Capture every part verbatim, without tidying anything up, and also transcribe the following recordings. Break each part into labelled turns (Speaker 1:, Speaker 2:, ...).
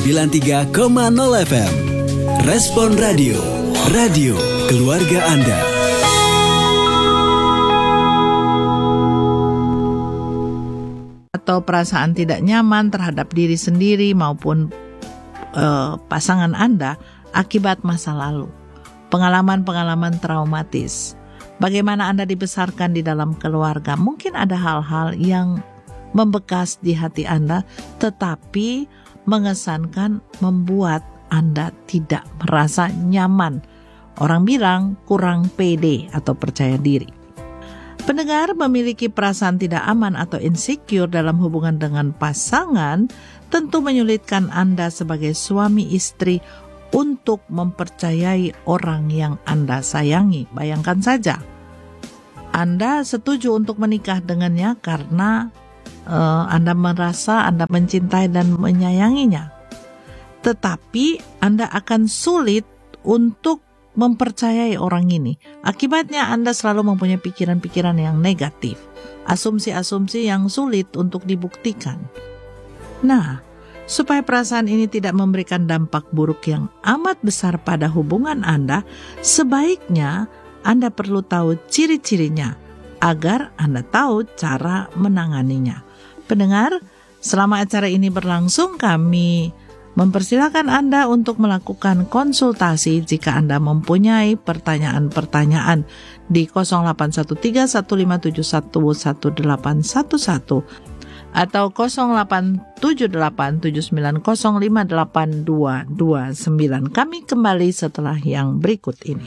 Speaker 1: sembilan tiga koma nol F M. Respon Radio, radio keluarga Anda.
Speaker 2: Atau perasaan tidak nyaman terhadap diri sendiri maupun uh, pasangan Anda akibat masa lalu. Pengalaman-pengalaman traumatis. Bagaimana Anda dibesarkan di dalam keluarga. Mungkin ada hal-hal yang membekas di hati Anda, tetapi mengesankan, membuat Anda tidak merasa nyaman. Orang bilang kurang pede atau percaya diri. Pendengar memiliki perasaan tidak aman atau insecure dalam hubungan dengan pasangan tentu menyulitkan Anda sebagai suami istri untuk mempercayai orang yang Anda sayangi. Bayangkan saja, Anda setuju untuk menikah dengannya karena uh, Anda merasa Anda mencintai dan menyayanginya. Tetapi Anda akan sulit untuk mempercayai orang ini. Akibatnya Anda selalu mempunyai pikiran-pikiran yang negatif, asumsi-asumsi yang sulit untuk dibuktikan. Nah, supaya perasaan ini tidak memberikan dampak buruk yang amat besar pada hubungan Anda, sebaiknya Anda perlu tahu ciri-cirinya agar Anda tahu cara menanganinya. Pendengar, selama acara ini berlangsung, kami mempersilakan Anda untuk melakukan konsultasi jika Anda mempunyai pertanyaan-pertanyaan di nol delapan satu tiga satu lima tujuh satu satu delapan satu satu atau nol delapan tujuh delapan tujuh sembilan nol lima delapan dua dua sembilan. Kami kembali setelah yang berikut ini.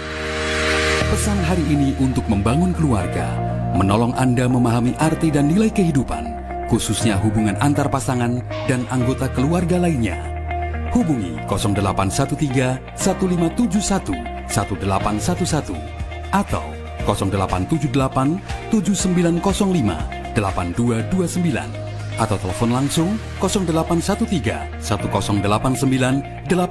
Speaker 3: Pesan hari ini untuk membangun keluarga, menolong Anda memahami arti dan nilai kehidupan, khususnya hubungan antar pasangan dan anggota keluarga lainnya. Hubungi nol delapan satu tiga satu lima tujuh satu satu delapan satu satu atau nol delapan tujuh delapan tujuh sembilan nol lima delapan dua dua sembilan atau telepon langsung nol delapan satu tiga satu nol delapan sembilan delapan